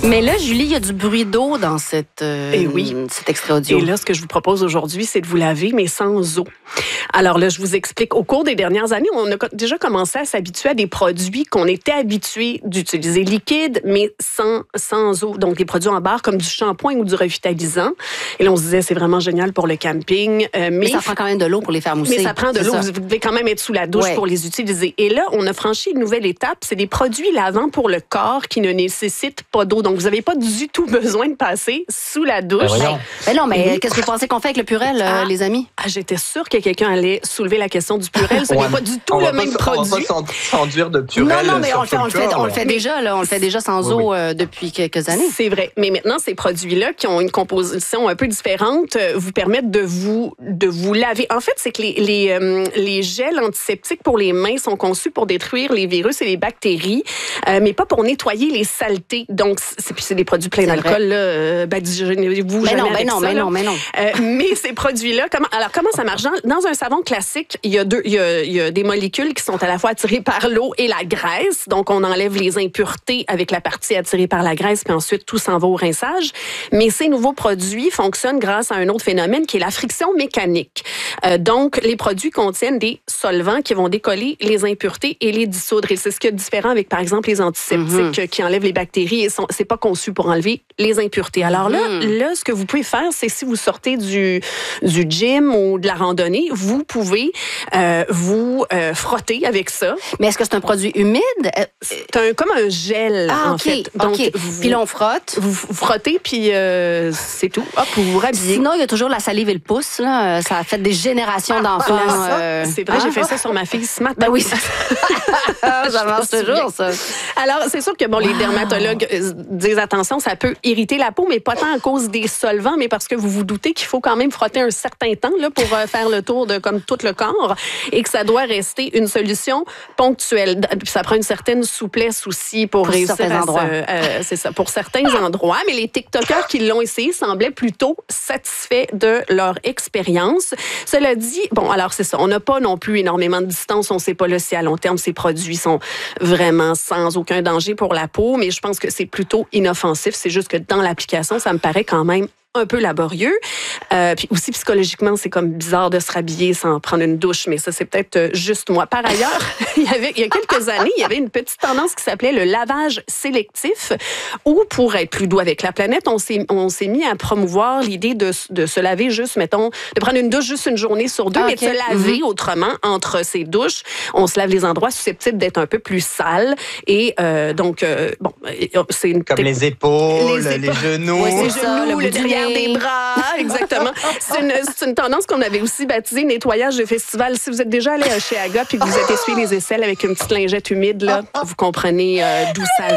Mais là, Julie, il y a du bruit d'eau dans cet extrait audio. Et là, ce que je vous propose aujourd'hui, c'est de vous laver, mais sans eau. Alors là, je vous explique. Au cours des dernières années, on a déjà commencé à s'habituer à des produits qu'on était habitués d'utiliser liquides, mais sans eau. Donc, des produits en barre comme du shampoing ou du revitalisant. Et là, on se disait, c'est vraiment génial pour le camping. Mais ça prend quand même de l'eau pour les faire mousser. Mais ça prend de l'eau. Vous devez quand même être sous la douche pour les utiliser. Et là, on a franchi une nouvelle étape. C'est des produits lavants pour le corps qui ne nécessitent pas d'eau. Donc, vous n'avez pas du tout besoin de passer sous la douche. Ben non, mais qu'est-ce que vous pensez qu'on fait avec le Purel, les amis? J'étais sûre que quelqu'un allait soulever la question du Purel. Ce n'est pas du tout le même produit. On va pas s'enduire de Purel. Non, mais on le fait déjà. Là, on le fait déjà sans eau depuis quelques années. C'est vrai. Mais maintenant, ces produits-là, qui ont une composition un peu différente, vous permettent de vous laver. En fait, c'est que les gels antiseptiques pour les mains sont conçus pour détruire les virus et les bactéries, mais pas pour nettoyer les saletés. Donc, c'est des produits pleins d'alcool. Badigeonnez-vous jamais avec ça. Mais non. Mais ces produits-là, comment ça marche? Dans un savon classique, il y a des molécules qui sont à la fois attirées par l'eau et la graisse. Donc, on enlève les impuretés avec la partie attirée par la graisse, puis ensuite, tout s'en va au rinçage. Mais ces nouveaux produits fonctionnent grâce à un autre phénomène qui est la friction mécanique. Donc, les produits contiennent des solvants qui vont décoller les impuretés et les dissoudre. Et c'est ce qui est différent avec, par exemple, les antiseptiques qui enlèvent les bactéries. Et c'est pas conçu pour enlever les impuretés. Alors là, ce que vous pouvez faire, c'est si vous sortez du gym ou de la randonnée, vous pouvez vous frotter avec ça. Mais est-ce que c'est un produit humide? C'est comme un gel, en fait. Donc, puis là, on frotte. Vous frottez, puis c'est tout. Hop, vous vous rhabillez. Sinon, il y a toujours la salive et le pouce. Là. Ça a fait des générations d'enfants. C'est vrai, j'ai fait ça sur ma fille ce matin. Ben oui. Ça marche toujours, ça. Alors, c'est sûr que les dermatologues disent attention, ça peut irriter la peau, mais pas tant à cause des solvants, mais parce que vous vous doutez qu'il faut quand même frotter un certain temps là, pour faire le tour de comme tout le corps et que ça doit rester une solution ponctuelle. Ça prend une certaine souplesse aussi pour réussir certains endroits. C'est ça, pour certains endroits. Mais les TikTokers qui l'ont essayé semblaient plutôt satisfaits de leur expérience. Cela dit, alors c'est ça, on n'a pas non plus énormément de distance. On ne sait pas si à long terme, ces produits sont vraiment sans aucun danger pour la peau, mais je pense que c'est plutôt inoffensif. C'est juste que dans l'application, ça me paraît quand même un peu laborieux. Puis aussi, psychologiquement, c'est comme bizarre de se rhabiller sans prendre une douche, mais ça, c'est peut-être juste moi. Par ailleurs, il y a quelques années, il y avait une petite tendance qui s'appelait le lavage sélectif, où pour être plus doux avec la planète, on s'est mis à promouvoir l'idée de se laver juste, mettons, de prendre une douche juste une journée sur deux, mais de se laver autrement entre ces douches. On se lave les endroits susceptibles d'être un peu plus sales. Et c'est une... Comme les épaules, les genoux. Ouais, les genoux, le derrière des bras, exactement. C'est une tendance qu'on avait aussi baptisée nettoyage de festival. Si vous êtes déjà allé chez Aga puis que vous êtes essuyé les aisselles avec une petite lingette humide, là, vous comprenez d'où ça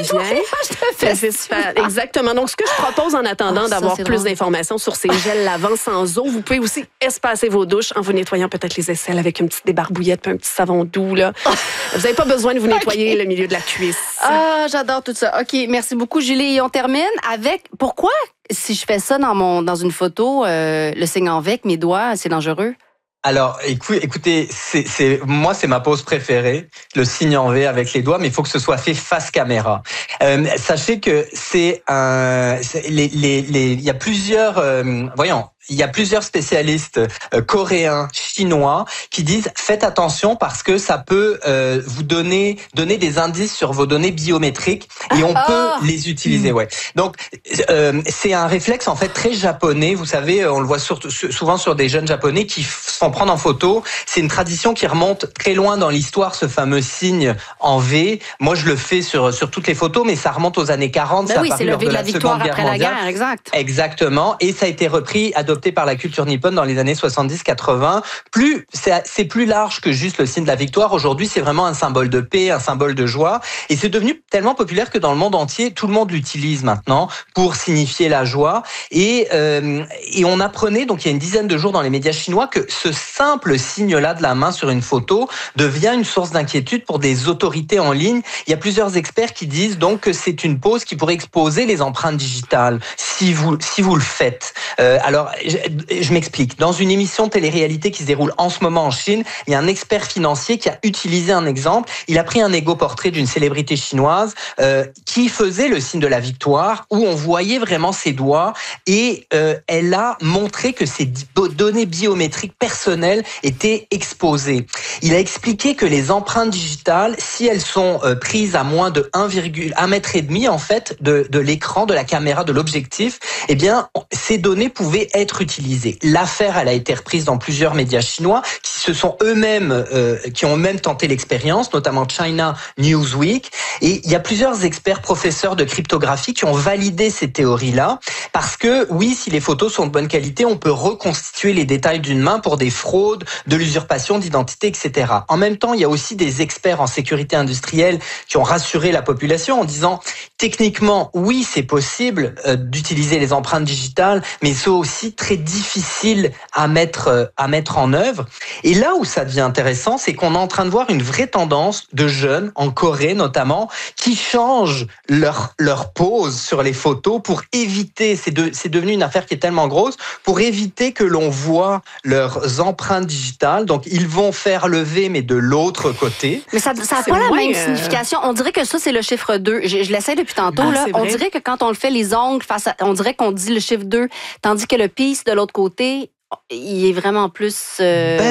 vient. Exactement. Donc, ce que je propose en attendant d'avoir plus d'informations sur ces gels lavants sans eau, vous pouvez aussi espacer vos douches en vous nettoyant peut-être les aisselles avec une petite débarbouillette puis un petit savon doux. Là. Vous n'avez pas besoin de vous nettoyer le milieu de la cuisse. Ah, j'adore tout ça. OK, merci beaucoup, Julie. Et on termine avec... Pourquoi, si je fais ça dans une photo, le signe en V avec mes doigts, c'est dangereux? Alors, écoutez, moi, c'est ma pose préférée, le signe en V avec les doigts, mais il faut que ce soit fait face caméra. Sachez que il y a plusieurs, il y a plusieurs spécialistes coréens, chinois qui disent faites attention parce que ça peut vous donner des indices sur vos données biométriques et on peut les utiliser. Ouais. Donc c'est un réflexe en fait très japonais. Vous savez, on le voit souvent sur des jeunes japonais qui se font prendre en photo. C'est une tradition qui remonte très loin dans l'histoire, ce fameux signe en V. Moi, je le fais sur toutes les photos, mais ça remonte aux années 40. Ben ça oui, c'est le V de la victoire après la guerre, exact. Exactement. Et ça a été repris, adopté par la culture nippone dans les années 70-80. C'est plus large que juste le signe de la victoire. Aujourd'hui, c'est vraiment un symbole de paix, un symbole de joie. Et c'est devenu tellement populaire que dans le monde entier, tout le monde l'utilise maintenant pour signifier la joie. Et on apprenait, donc il y a une dizaine de jours dans les médias chinois, que ce simple signe-là de la main sur une photo devient une source d'inquiétude pour des autorités en ligne. Il y a plusieurs experts qui disent donc que c'est une pose qui pourrait exposer les empreintes digitales si vous le faites. Alors, je m'explique. Dans une émission de télé-réalité qui se déroule en ce moment en Chine, il y a un expert financier qui a utilisé un exemple. Il a pris un égo-portrait d'une célébrité chinoise qui faisait le signe de la victoire, où on voyait vraiment ses doigts, et elle a montré que ses données biométriques personnelles étaient exposées. Il a expliqué que les empreintes digitales, si elles sont prises à moins de 1,1 mètre et demi en fait de l'écran, de la caméra, de l'objectif, eh bien ces données pouvaient être utilisées. L'affaire, elle a été reprise dans plusieurs médias chinois qui se sont eux-mêmes, qui ont eux-mêmes tenté l'expérience, notamment China Newsweek. Et il y a plusieurs experts, professeurs de cryptographie qui ont validé ces théories-là, parce que oui, si les photos sont de bonne qualité, on peut reconstituer les détails d'une main pour des fraudes, de l'usurpation d'identité, etc. En même temps, il y a aussi des experts en sécurité industrielle qui ont rassuré la population en disant, techniquement, oui, c'est possible d'utiliser les empreintes digitales, mais c'est aussi très difficile à mettre en œuvre. Et là où ça devient intéressant, c'est qu'on est en train de voir une vraie tendance de jeunes, en Corée notamment, qui changent leur pose sur les photos pour éviter, c'est devenu une affaire qui est tellement grosse, pour éviter que l'on voit leurs empreintes digitales. Donc, ils vont faire lever, mais de l'autre côté. Mais ça n'a pas la même signification. On dirait que ça, c'est le chiffre 2. Je l'essaie depuis tantôt. Là. On dirait que quand on le fait, les ongles, on dirait qu'on dit le chiffre 2, tandis que le peace de l'autre côté, il est vraiment plus...